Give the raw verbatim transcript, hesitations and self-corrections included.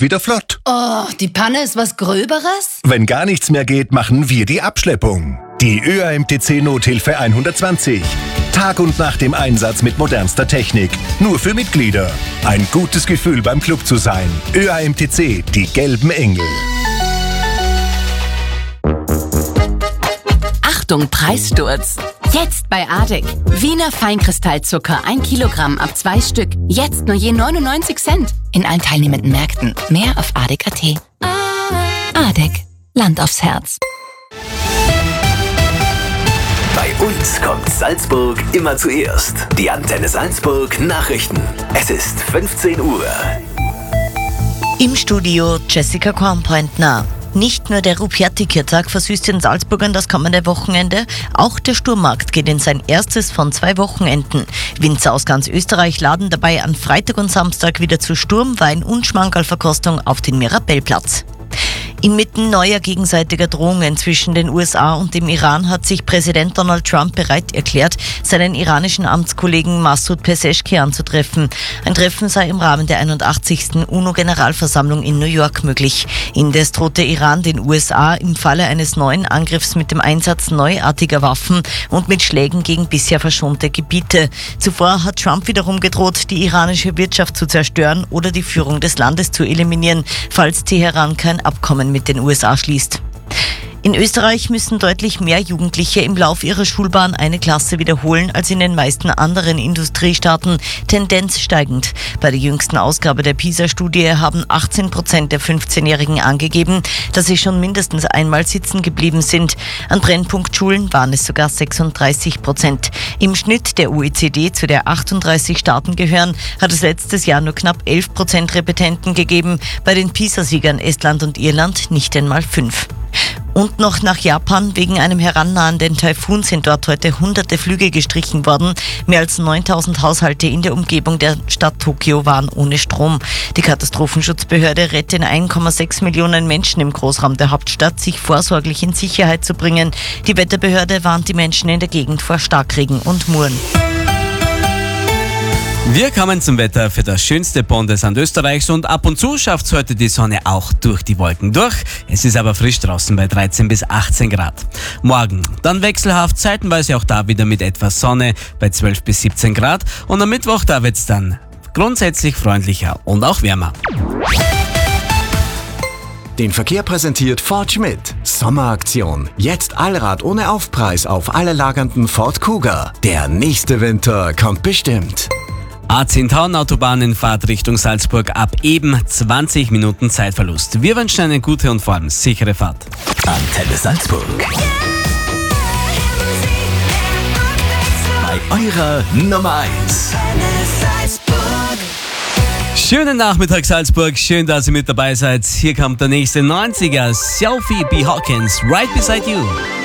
geht wieder flott. Oh, die Panne ist was Gröberes? Wenn gar nichts mehr geht, machen wir die Abschleppung. Die Ö A M T C Nothilfe hundertzwanzig. Tag und Nacht im Einsatz mit modernster Technik. Nur für Mitglieder. Ein gutes Gefühl beim Club zu sein. Ö A M T C, die gelben Engel. Achtung, Preissturz! Jetzt bei Adek. Wiener Feinkristallzucker, ein Kilogramm ab zwei Stück. Jetzt nur je neunundneunzig Cent. In allen teilnehmenden Märkten. Mehr auf adek punkt at. Adek. Land aufs Herz. Bei uns kommt Salzburg immer zuerst. Die Antenne Salzburg Nachrichten. Es ist fünfzehn Uhr. Im Studio Jessica Kornpointner. Nicht nur der Rupiatti-Tag versüßt den Salzburgern das kommende Wochenende, auch der Sturmmarkt geht in sein erstes von zwei Wochenenden. Winzer aus ganz Österreich laden dabei an Freitag und Samstag wieder zu Sturm, Wein und Schmankerlverkostung auf den Mirabellplatz. Inmitten neuer gegenseitiger Drohungen zwischen den U S A und dem Iran hat sich Präsident Donald Trump bereit erklärt, seinen iranischen Amtskollegen Massoud Pezeshkian anzutreffen. Ein Treffen sei im Rahmen der einundachtzigsten UNO-Generalversammlung in New York möglich. Indes drohte Iran den U S A im Falle eines neuen Angriffs mit dem Einsatz neuartiger Waffen und mit Schlägen gegen bisher verschonte Gebiete. Zuvor hat Trump wiederum gedroht, die iranische Wirtschaft zu zerstören oder die Führung des Landes zu eliminieren, falls Teheran kein Abkommen mit den U S A schließt. In Österreich müssen deutlich mehr Jugendliche im Lauf ihrer Schulbahn eine Klasse wiederholen als in den meisten anderen Industriestaaten, Tendenz steigend. Bei der jüngsten Ausgabe der PISA-Studie haben achtzehn Prozent der fünfzehnjährigen angegeben, dass sie schon mindestens einmal sitzen geblieben sind. An Brennpunktschulen waren es sogar sechsunddreißig Prozent. Im Schnitt der O E C D, zu der achtunddreißig Staaten gehören, hat es letztes Jahr nur knapp elf Prozent Repetenten gegeben. Bei den PISA-Siegern Estland und Irland nicht einmal fünf. Und noch nach Japan. Wegen einem herannahenden Taifun sind dort heute hunderte Flüge gestrichen worden. Mehr als neuntausend Haushalte in der Umgebung der Stadt Tokio waren ohne Strom. Die Katastrophenschutzbehörde rät den eins Komma sechs Millionen Menschen im Großraum der Hauptstadt, sich vorsorglich in Sicherheit zu bringen. Die Wetterbehörde warnt die Menschen in der Gegend vor Starkregen und Muren. Wir kommen zum Wetter für das schönste Bundesland Österreichs und ab und zu schafft es heute die Sonne auch durch die Wolken durch. Es ist aber frisch draußen bei dreizehn bis achtzehn Grad. Morgen dann wechselhaft, zeitenweise auch da wieder mit etwas Sonne bei zwölf bis siebzehn Grad und am Mittwoch da wird es dann grundsätzlich freundlicher und auch wärmer. Den Verkehr präsentiert Ford Schmidt. Sommeraktion. Jetzt Allrad ohne Aufpreis auf alle lagernden Ford Kuga. Der nächste Winter kommt bestimmt. A zehn Autobahn in Fahrt Richtung Salzburg ab eben zwanzig Minuten Zeitverlust. Wir wünschen eine gute und vor allem sichere Fahrt. Antenne Salzburg. Bei eurer Nummer eins. Schönen Nachmittag Salzburg, schön, dass ihr mit dabei seid. Hier kommt der nächste neunziger, Sophie B. Hawkins, Right Beside You.